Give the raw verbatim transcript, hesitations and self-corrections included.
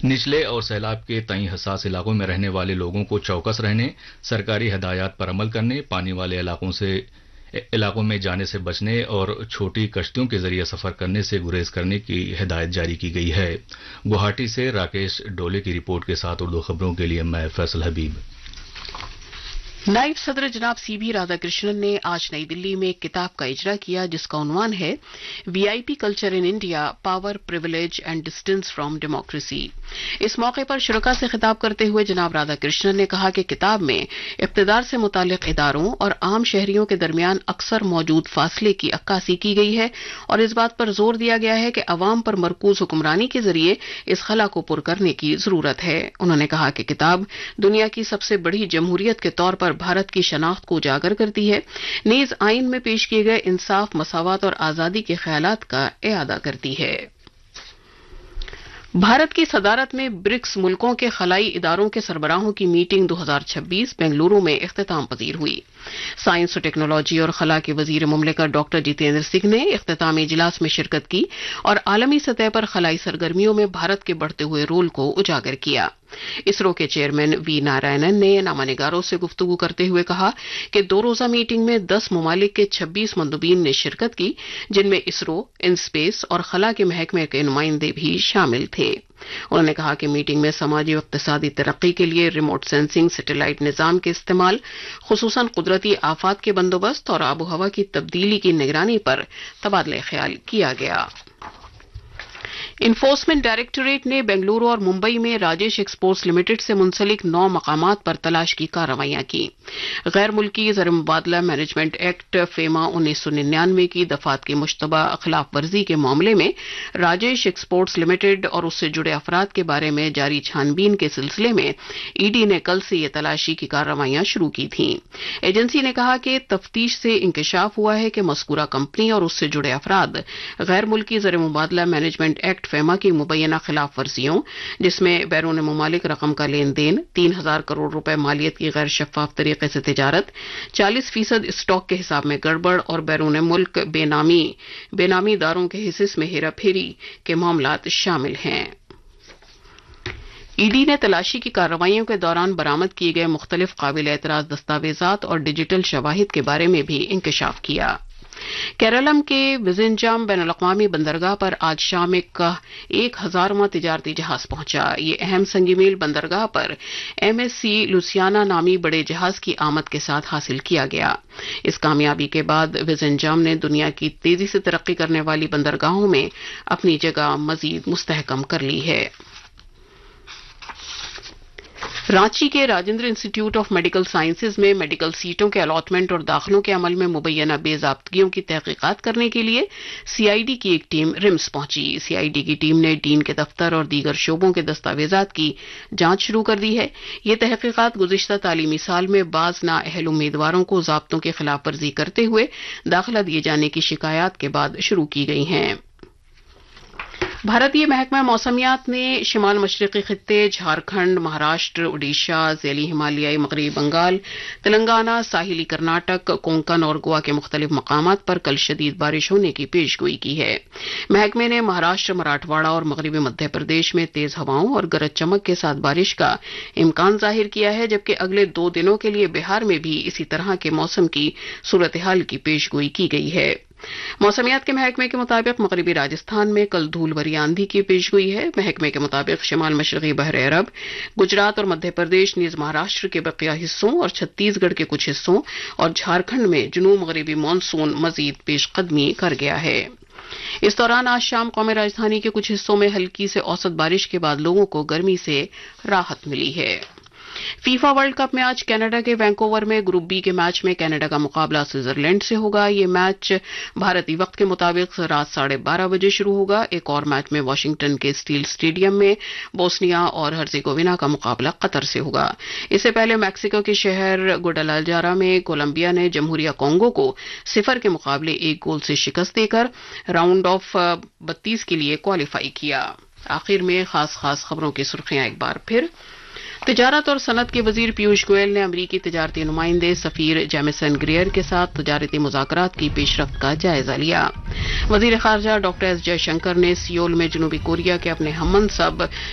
نچلے اور سیلاب کے تئیں حساس علاقوں میں رہنے والے لوگوں کو چوکس رہنے، سرکاری ہدایات پر عمل کرنے، پانی والے علاقوں سے علاقوں میں جانے سے بچنے اور چھوٹی کشتیوں کے ذریعے سفر کرنے سے گریز کرنے کی ہدایت جاری کی گئی ہے۔ گوہاٹی سے راکیش ڈولے کی رپورٹ کے ساتھ اردو خبروں کے لیے میں فیصل حبیب۔ نائب صدر جناب سی بی رادھا کرشنن نے آج نئی دلی میں ایک کتاب کا اجرا کیا جس کا عنوان ہے وی آئی P culture in India, power, privilege and distance from democracy. اس موقع پر شرکاء سے خطاب کرتے ہوئے جناب رادھا کرشنن نے کہا کہ کتاب میں اقتدار سے متعلق اداروں اور عام شہریوں کے درمیان اکثر موجود فاصلے کی عکاسی کی گئی ہے اور اس بات پر زور دیا گیا ہے کہ عوام پر مرکوز حکمرانی کے ذریعے اس خلا کو پر کرنے کی ضرورت ہے۔ انہوں نے کہا کہ کتاب دنیا کی سب سے بڑی جمہوریت کے طور پر بھارت کی شناخت کو اجاگر کرتی ہے، نیز آئین میں پیش کیے گئے انصاف، مساوات اور آزادی کے خیالات کا اعادہ کرتی ہے۔ بھارت کی صدارت میں برکس ملکوں کے خلائی اداروں کے سربراہوں کی میٹنگ دو ہزار چھبیس بنگلورو میں اختتام پذیر ہوئی۔ سائنس و ٹیکنالوجی اور خلا کے وزیر مملکت ڈاکٹر جتیندر سنگھ نے اختتامی اجلاس میں شرکت کی اور عالمی سطح پر خلائی سرگرمیوں میں بھارت کے بڑھتے ہوئے رول کو اجاگر کیا۔ اسرو کے چیئرمین وی نارائنن نے نامہ نگاروں سے گفتگو کرتے ہوئے کہا کہ دو روزہ میٹنگ میں دس ممالک کے چھبیس مندوبین نے شرکت کی، جن میں اسرو، انسپیس اور خلا کے محکمے کے نمائندے بھی شامل تھے۔ انہوں نے کہا کہ میٹنگ میں سماجی و اقتصادی ترقی کے لیے ریموٹ سینسنگ سیٹلائٹ نظام کے استعمال، خصوصاً قدرتی آفات کے بندوبست اور آب و ہوا کی تبدیلی کی نگرانی پر تبادلہ خیال کیا گیا۔ انفورسمنٹ ڈائریکٹوریٹ نے بنگلورو اور ممبئی میں راجیش ایکسپورٹس لمیٹڈ سے منسلک نو مقامات پر تلاش کی کارروائیاں کی۔ غیر ملکی زر مبادلہ مینجمنٹ ایکٹ فیما انیس سو ننانوے کی دفعات کی مشتبہ خلاف ورزی کے معاملے میں راجیش ایکسپورٹس لمیٹڈ اور اس سے جڑے افراد کے بارے میں جاری چھان بین کے سلسلے میں ای ڈی نے کل سے یہ تلاشی کی کارروائیاں شروع کی تھیں۔ ایجنسی نے کہا کہ تفتیش سے انکشاف ہوا ہے کہ مذکورہ کمپنی اور اس سے جڑے افراد غیر ملکی زر مبادلہ مینجمنٹ ایکٹ فیما کی مبینہ خلاف ورزیوں، جس میں بیرون ممالک رقم کا لین دین، تین ہزار کروڑ روپے مالیت کی غیر شفاف طریقے سے تجارت، چالیس فیصد اسٹاک کے حساب میں گڑبڑ اور بیرون ملک بے نامی بے نامی داروں کے حصص میں ہیرا پھیری کے معاملات شامل ہیں۔ ای ڈی نے تلاشی کی کارروائیوں کے دوران برآمد کیے گئے مختلف قابل اعتراض دستاویزات اور ڈیجیٹل شواہد کے بارے میں بھی انکشاف کیا۔ کیرالم کے وزنجام بین الاقوامی بندرگاہ پر آج شام ایک ایک ہزارواں تجارتی جہاز پہنچا۔ یہ اہم سنگ میل بندرگاہ پر ایم ایس سی لوسیانا نامی بڑے جہاز کی آمد کے ساتھ حاصل کیا گیا۔ اس کامیابی کے بعد وزنجام نے دنیا کی تیزی سے ترقی کرنے والی بندرگاہوں میں اپنی جگہ مزید مستحکم کر لی ہے۔ رانچی کے Rajendra institute of medical sciences میں میڈیکل سیٹوں کے الاٹمنٹ اور داخلوں کے عمل میں مبینہ بے ضابطگیوں کی تحقیقات کرنے کے لیے سی آئی ڈی کی ایک ٹیم رمس پہنچی۔ سی آئی ڈی کی ٹیم نے ڈین کے دفتر اور دیگر شعبوں کے دستاویزات کی جانچ شروع کر دی ہے۔ یہ تحقیقات گزشتہ تعلیمی سال میں بعض نااہل امیدواروں کو ضابطوں کی خلاف ورزی کرتے ہوئے داخلہ دیے جانے کی شکایات کے بعد شروع کی گئی ہیں۔ بھارتی محکمہ موسمیات نے شمال مشرقی خطے جھارکھنڈ، مہاراشٹر، اڈیشہ، ذیلی ہمالیائی مغربی بنگال، تلنگانہ، ساحلی کرناٹک، کونکن اور گوا کے مختلف مقامات پر کل شدید بارش ہونے کی پیش گوئی کی ہے۔ محکمے نے مہاراشٹر، مراٹھواڑہ اور مغربی مدھیہ پردیش میں تیز ہواؤں اور گرج چمک کے ساتھ بارش کا امکان ظاہر کیا ہے، جبکہ اگلے دو دنوں کے لیے بہار میں بھی اسی طرح کے موسم کی صورتحال کی پیش گوئی کی گئی ہے۔ موسمیات کے محکمے کے مطابق مغربی راجستھان میں کل دھول بھری آندھی کی پیش گوئی ہے۔ محکمے کے مطابق شمال مشرقی بحر عرب، گجرات اور مدھیہ پردیش نیز مہاراشٹر کے بقیہ حصوں اور چھتیس گڑھ کے کچھ حصوں اور جھارکھنڈ میں جنوب مغربی مانسون مزید پیش قدمی کر گیا ہے۔ اس دوران آج شام قومی راجدھانی کے کچھ حصوں میں ہلکی سے اوسط بارش کے بعد لوگوں کو گرمی سے راحت ملی ہے۔ فیفا ورلڈ کپ میں آج کینیڈا کے وینکوور میں گروپ بی کے میچ میں کینیڈا کا مقابلہ سوئٹزرلینڈ سے ہوگا۔ یہ میچ بھارتی وقت کے مطابق رات ساڑھے بارہ بجے شروع ہوگا۔ ایک اور میچ میں واشنگٹن کے اسٹیل اسٹیڈیم میں بوسنیا اور ہرزیگووینا کا مقابلہ قطر سے ہوگا۔ اس سے پہلے میکسیکو کے شہر گوڈالاجارا میں کولمبیا نے جمہوریہ کانگو کو صفر کے مقابلے ایک گول سے شکست دے کر راؤنڈ آف بتیس کے لیے کوالیفائی کیا۔ آخر میں خاص خاص خبروں کی سرخیاں ایک بار پھر۔ تجارت اور صنعت کے وزیر پیوش گوئل نے امریکی تجارتی نمائندے سفیر جیمیسن گریئر کے ساتھ تجارتی مذاکرات کی پیش رفت کا جائزہ لیا۔ وزیر خارجہ ڈاکٹر ایس جے شنکر نے سیول میں جنوبی کوریا کے اپنے ہم منصب